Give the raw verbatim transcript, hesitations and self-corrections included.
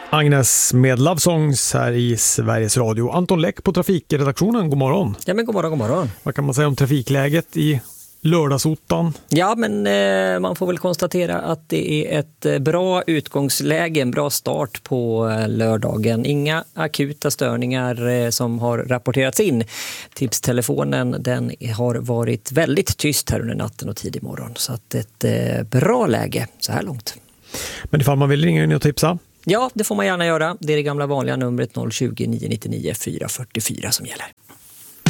Agnes med Love Songs här i Sveriges Radio. Anton Läck på trafikredaktionen, god morgon. Ja, men god morgon, god morgon. Vad kan man säga om trafikläget i lördagsotan? Ja, men eh, man får väl konstatera att det är ett bra utgångsläge, en bra start på eh, lördagen. Inga akuta störningar eh, som har rapporterats in. Tipstelefonen, den har varit väldigt tyst här under natten och tidig morgon. Så att ett eh, bra läge så här långt. Men ifall man vill ringa in och tipsa? Ja, det får man gärna göra. Det är det gamla vanliga numret noll tjugo, nio nio nio, fyra fyra fyra som gäller.